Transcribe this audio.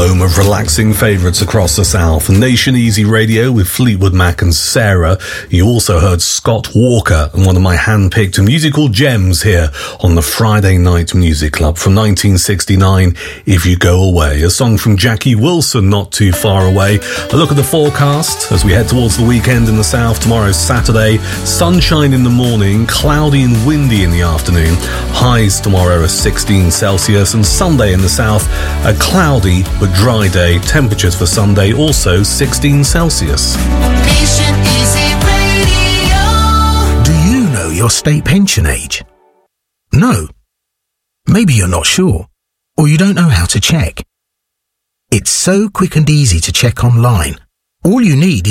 home of relaxing favourites across the South. Nation Easy Radio with Fleetwood Mac and Sarah. You also heard Scott Walker and one of my hand-picked musical gems here on the Friday Night Music Club from 1969, If You Go Away. A song from Jackie Wilson, Not Too Far Away. A look at the forecast as we head towards the weekend in the South. Tomorrow's Saturday, sunshine in the morning, cloudy and windy in the afternoon. Highs tomorrow are 16 Celsius, and Sunday in the South, a cloudy but dry day. Temperatures for Sunday also 16 Celsius. Nation Easy Radio. Do you know your state pension age? No. Maybe you're not sure, or you don't know how to check. It's so quick and easy to check online. All you need